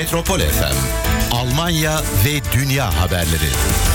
Metropol FM, Almanya ve dünya haberleri.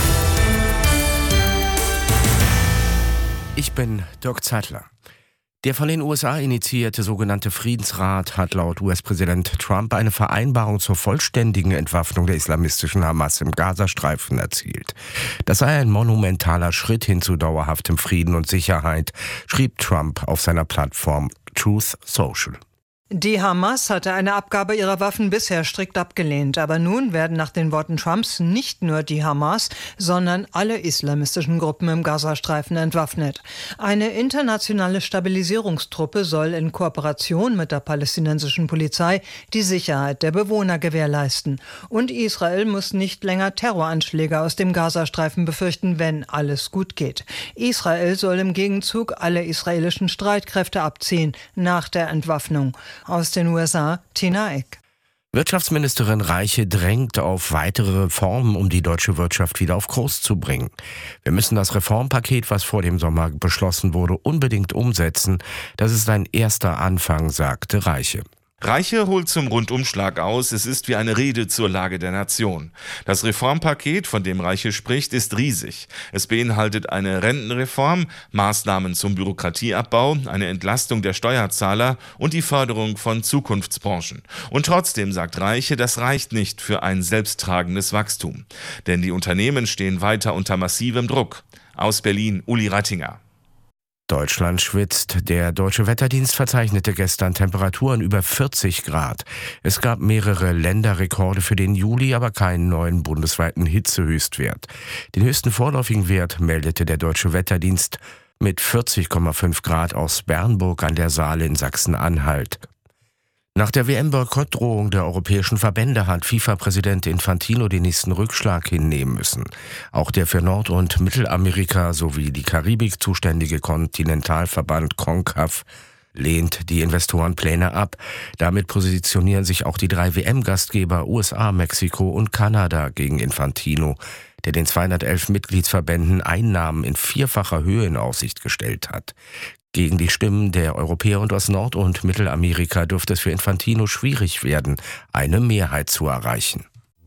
Ich bin Dirk Zeitler. Der von den USA initiierte sogenannte Friedensrat hat laut US-Präsident Trump eine Vereinbarung zur vollständigen Entwaffnung der islamistischen Hamas im Gazastreifen erzielt. Das sei ein monumentaler Schritt hin zu dauerhaftem Frieden und Sicherheit, schrieb Trump auf seiner Plattform Truth Social. Die Hamas hatte eine Abgabe ihrer Waffen bisher strikt abgelehnt. Aber nun werden nach den Worten Trumps nicht nur die Hamas, sondern alle islamistischen Gruppen im Gazastreifen entwaffnet. Eine internationale Stabilisierungstruppe soll in Kooperation mit der palästinensischen Polizei die Sicherheit der Bewohner gewährleisten. Und Israel muss nicht länger Terroranschläge aus dem Gazastreifen befürchten, wenn alles gut geht. Israel soll im Gegenzug alle israelischen Streitkräfte abziehen nach der Entwaffnung. Aus den USA, Tina Eck. Wirtschaftsministerin Reiche drängt auf weitere Reformen, um die deutsche Wirtschaft wieder auf Kurs zu bringen. Wir müssen das Reformpaket, was vor dem Sommer beschlossen wurde, unbedingt umsetzen. Das ist ein erster Anfang, sagte Reiche. Reiche holt zum Rundumschlag aus, es ist wie eine Rede zur Lage der Nation. Das Reformpaket, von dem Reiche spricht, ist riesig. Es beinhaltet eine Rentenreform, Maßnahmen zum Bürokratieabbau, eine Entlastung der Steuerzahler und die Förderung von Zukunftsbranchen. Und trotzdem, sagt Reiche, das reicht nicht für ein selbsttragendes Wachstum. Denn die Unternehmen stehen weiter unter massivem Druck. Aus Berlin, Uli Rattinger. Deutschland schwitzt. Der Deutsche Wetterdienst verzeichnete gestern Temperaturen über 40 Grad. Es gab mehrere Länderrekorde für den Juli, aber keinen neuen bundesweiten Hitzehöchstwert. Den höchsten vorläufigen Wert meldete der Deutsche Wetterdienst mit 40,5 Grad aus Bernburg an der Saale in Sachsen-Anhalt. Nach der WM-Boykottdrohung der europäischen Verbände hat FIFA-Präsident Infantino den nächsten Rückschlag hinnehmen müssen. Auch der für Nord- und Mittelamerika sowie die Karibik zuständige Kontinentalverband CONCACAF lehnt die Investorenpläne ab. Damit positionieren sich auch die 3 WM-Gastgeber USA, Mexiko und Kanada gegen Infantino, der den 211 Mitgliedsverbänden Einnahmen in 4-facher Höhe in Aussicht gestellt hat. Gegen die Stimmen der Europäer und aus Nord- und Mittelamerika dürfte es für Infantino schwierig werden, eine Mehrheit zu erreichen.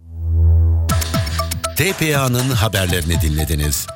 TPA'nın haberlerini dinlediniz.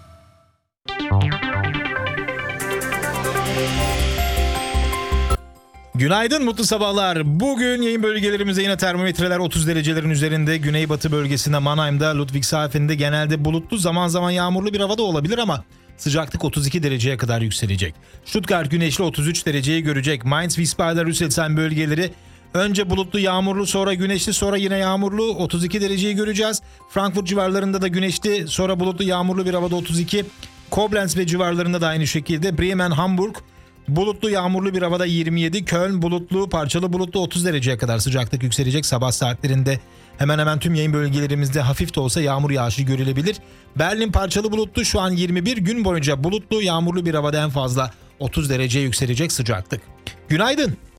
Günaydın, mutlu sabahlar. Bugün yayın bölgelerimizde yine termometreler 30 derecelerin üzerinde. Güneybatı bölgesinde Mannheim'da, Ludwigshafen'de genelde bulutlu, zaman zaman yağmurlu bir havada olabilir ama sıcaklık 32 dereceye kadar yükselecek. Stuttgart güneşli 33 dereceyi görecek. Mainz, Wiesbaden, Rüsselsheim bölgeleri önce bulutlu, yağmurlu, sonra güneşli, sonra yine yağmurlu 32 dereceyi göreceğiz. Frankfurt civarlarında da güneşli, sonra bulutlu, yağmurlu bir havada 32. Koblenz ve civarlarında da aynı şekilde. Bremen, Hamburg bulutlu, yağmurlu bir havada 27. Köln bulutlu, parçalı bulutlu 30 dereceye kadar sıcaklık yükselecek. Sabah saatlerinde hemen hemen tüm yayın bölgelerimizde hafif de olsa yağmur yağışı görülebilir. Berlin parçalı bulutlu, şu an 21. Gün boyunca bulutlu, yağmurlu bir havada en fazla 30 dereceye yükselecek sıcaklık. Günaydın.